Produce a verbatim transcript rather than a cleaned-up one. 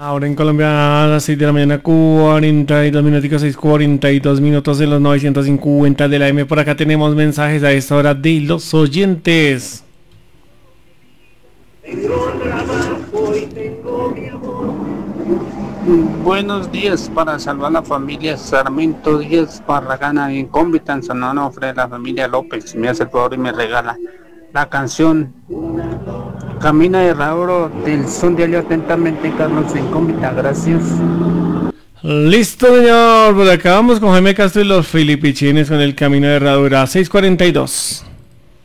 Ahora en Colombia a las seis de la mañana, cuarenta y dos minutos, seis cuarenta y dos minutos en los novecientos cincuenta de la M. Por acá tenemos mensajes a esta hora de los oyentes. Buenos días, para salvar la familia Sarmiento Díaz Barragana en Cómbita, en San Onofre, la familia López. Me hace el favor y me regala la canción Camina de Rauro del Son Diario atentamente, Carlos en Cómbita. Gracias. Listo, señor. Pues acá vamos con Jaime Castro y los Filipichines con el Camino de Herradura. seis cuarenta y dos.